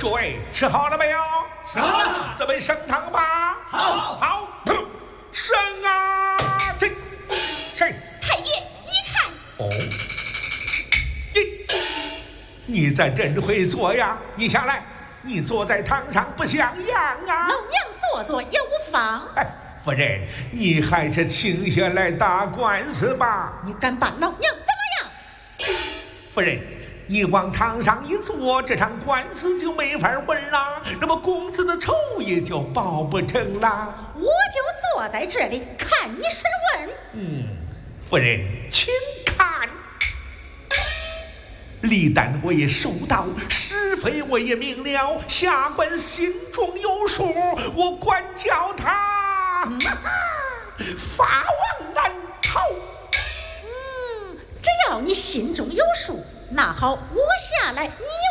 诸位吃好了没有？ 吃好了。 准备升堂吧。好，升啊！这升。 太爷，你看。 哦，你在真会坐呀？你下来，你坐在堂上不像样啊！ 老娘坐也无妨。 哎，夫人，你还是请下来打官司吧。 你敢把老娘怎么样？ 夫人，你往堂上一坐，这场官司就没法问了，那么公子的仇也就报不成了。 我就坐在这里看你审问。 夫人，请看。历旦我也收到，是非我也明了，下官心中有数，我管教他，法网难逃。 只要你心中有数，那好，我下来，你